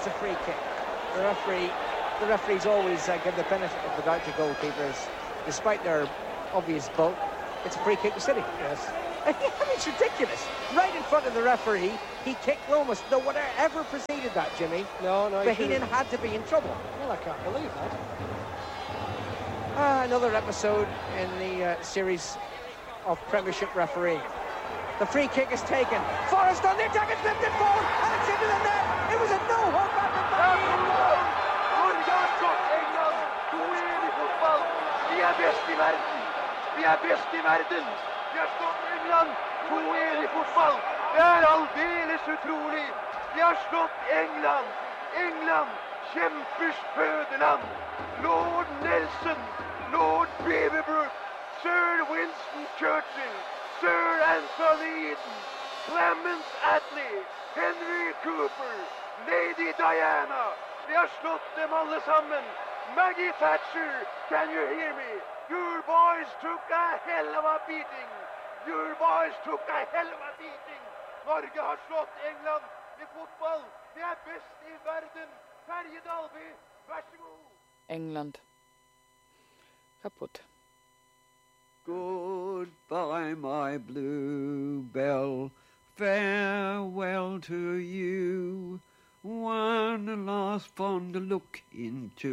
it's a free kick. The referees always give the benefit of the doubt to goalkeepers, despite their obvious bulk. It's a free kick to City. Yes. I mean, it's ridiculous. Right in front of the referee, he kicked Lomas. No one ever preceded that, Jimmy. No. Bahinin had to be in trouble. Well, I can't believe that. Another episode in the series of Premiership refereeing. The free kick is taken. Forrest on the attack, it's lifted forward, and it's into the net. It was a no-hook back to Bahinin. Vi er best i verden. Vi er best i verden. Vi har slått England 2-1 i fotball. Det er aldeles utrolig. Vi har slått England. England, kjempers fødeland. Lord Nelson, Lord Beaverbrook, Sir Winston Churchill, Sir Anthony Eden, Clement Attlee, Henry Cooper, Lady Diana. Vi har slått dem alle sammen. Maggie Thatcher, can you hear me? Your boys took a hell of a beating. Your boys took a hell of a beating. Norge har slått England i fotball. Vi er best i verden. Terje Dalby, vær så god. England. Kaputt. Goodbye, my bluebell. Farewell to you. One last fond look into